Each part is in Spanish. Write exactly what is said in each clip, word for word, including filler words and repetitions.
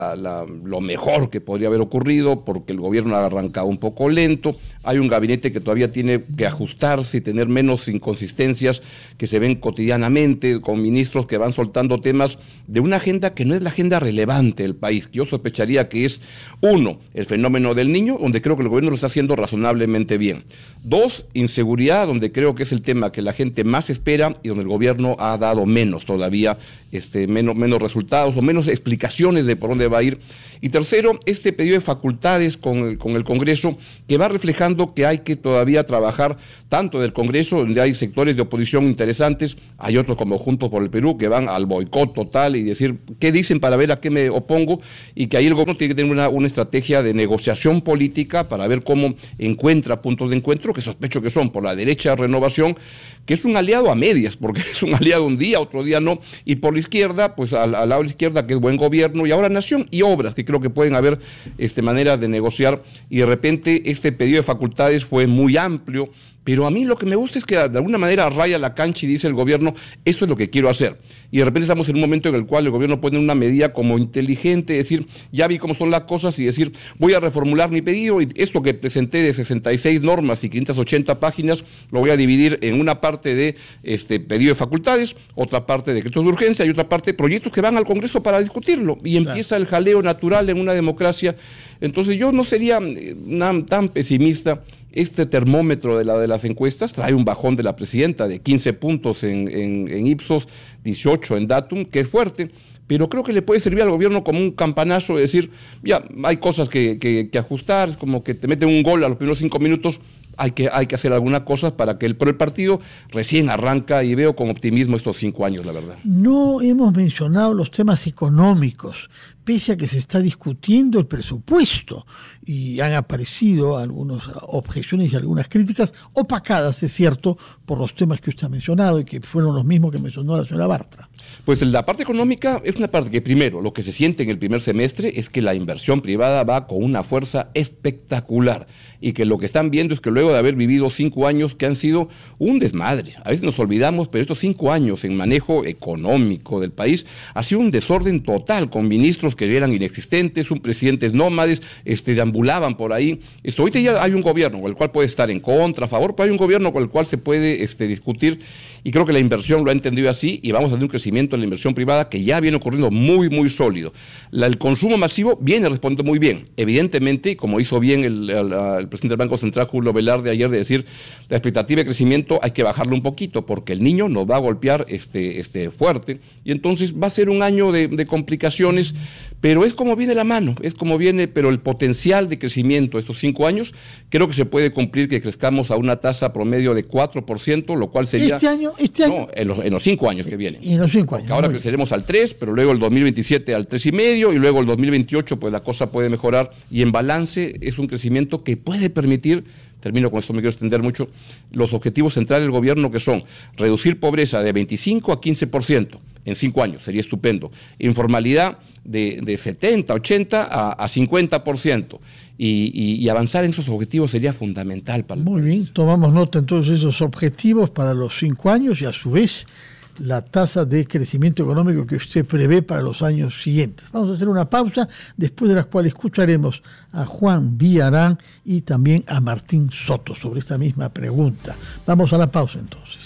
La, lo mejor que podría haber ocurrido, porque el gobierno ha arrancado un poco lento, hay un gabinete que todavía tiene que ajustarse y tener menos inconsistencias que se ven cotidianamente, con ministros que van soltando temas de una agenda que no es la agenda relevante del país. Yo sospecharía que es, uno, el fenómeno del niño, donde creo que el gobierno lo está haciendo razonablemente bien. Dos, inseguridad, donde creo que es el tema que la gente más espera y donde el gobierno ha dado menos todavía, este, menos, menos resultados o menos explicaciones de por dónde va a ir. Y tercero, este pedido de facultades con el, con el Congreso, que va reflejando que hay que todavía trabajar tanto del Congreso, donde hay sectores de oposición interesantes, hay otros como Juntos por el Perú que van al boicot total y decir qué dicen para ver a qué me opongo, y que ahí el gobierno tiene que tener una, una estrategia de negociación política para ver cómo encuentra puntos de encuentro, que sospecho que son por la derecha Renovación, que es un aliado a medias, porque es un aliado un día, otro día no, y por la izquierda, pues al, al lado de la izquierda, que es Buen Gobierno, y ahora Nación y Obras, que creo que pueden haber este, maneras de negociar, y de repente este pedido de facultades fue muy amplio, pero a mí lo que me gusta es que de alguna manera raya la cancha y dice el gobierno, eso es lo que quiero hacer. Y de repente estamos en un momento en el cual el gobierno pone una medida como inteligente, decir, ya vi cómo son las cosas, y decir, voy a reformular mi pedido, y esto que presenté de sesenta y seis normas y quinientas ochenta páginas, lo voy a dividir en una parte de este pedido de facultades, otra parte de decretos de urgencia y otra parte de proyectos que van al Congreso para discutirlo. Y empieza claro. el jaleo natural en una democracia. Entonces yo no sería tan, tan pesimista. Este termómetro de, la, de las encuestas trae un bajón de la presidenta de quince puntos en, en, en Ipsos, dieciocho en Datum, que es fuerte, pero creo que le puede servir al gobierno como un campanazo de decir, ya, hay cosas que, que, que ajustar, como que te meten un gol a los primeros cinco minutos, hay que, hay que hacer algunas cosas para que el, pero el partido recién arranca y veo con optimismo estos cinco años, la verdad. No hemos mencionado los temas económicos, pese a que se está discutiendo el presupuesto y han aparecido algunas objeciones y algunas críticas opacadas, es cierto, por los temas que usted ha mencionado y que fueron los mismos que mencionó la señora Bartra. Pues la parte económica es una parte que primero, lo que se siente en el primer semestre es que la inversión privada va con una fuerza espectacular y que lo que están viendo es que luego de haber vivido cinco años que han sido un desmadre, a veces nos olvidamos, pero estos cinco años en manejo económico del país ha sido un desorden total, con ministros que eran inexistentes, un presidentes nómades, este, deambulaban por ahí. Esto, ahorita ya hay un gobierno con el cual puede estar en contra, a favor, pero hay un gobierno con el cual se puede este, discutir, y creo que la inversión lo ha entendido así, y vamos a tener un crecimiento en la inversión privada que ya viene ocurriendo muy, muy sólido. La, el consumo masivo viene respondiendo muy bien, evidentemente, como hizo bien el, el, el presidente del Banco Central, Julio Velarde, ayer, de decir, la expectativa de crecimiento hay que bajarlo un poquito, porque el niño nos va a golpear este, este, fuerte, y entonces va a ser un año de, de complicaciones, pero es como viene la mano, es como viene, pero el potencial de crecimiento estos cinco años, creo que se puede cumplir que crezcamos a una tasa promedio de cuatro por ciento, lo cual sería... ¿Este año? Este año? No, en los, en los cinco años que vienen. En los cinco años. Porque ahora creceremos al tres, pero luego el dos mil veintisiete al tres y medio, y luego el dos mil veintiocho, pues la cosa puede mejorar, y en balance es un crecimiento que puede permitir, termino con esto, me quiero extender mucho, los objetivos centrales del gobierno, que son reducir pobreza de veinticinco a quince por ciento en cinco años, sería estupendo. Informalidad de, de setenta, ochenta a, a cincuenta por ciento. Y, y, y avanzar en esos objetivos sería fundamental para el Muy país. bien, tomamos nota entonces de esos objetivos para los cinco años y a su vez la tasa de crecimiento económico que usted prevé para los años siguientes. Vamos a hacer una pausa, después de la cual escucharemos a Juan Villarán y también a Martín Soto sobre esta misma pregunta. Vamos a la pausa entonces.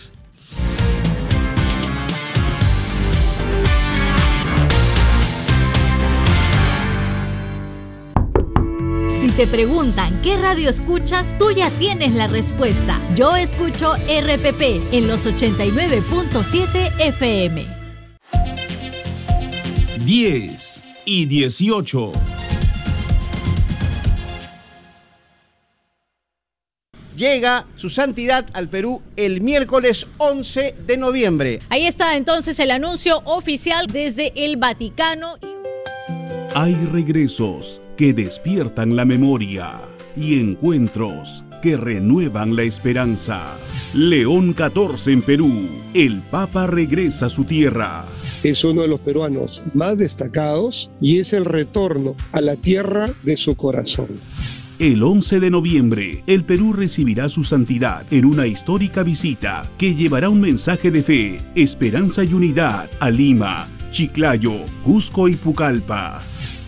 Si te preguntan qué radio escuchas, tú ya tienes la respuesta. Yo escucho R P P en los ochenta y nueve punto siete F M. diez y dieciocho. Llega su santidad al Perú el miércoles once de noviembre. Ahí está entonces el anuncio oficial desde el Vaticano. Hay regresos que despiertan la memoria y encuentros que renuevan la esperanza. León catorce en Perú. El Papa regresa a su tierra. Es uno de los peruanos más destacados y es el retorno a la tierra de su corazón. El once de noviembre, el Perú recibirá su santidad en una histórica visita que llevará un mensaje de fe, esperanza y unidad a Lima, Chiclayo, Cusco y Pucallpa.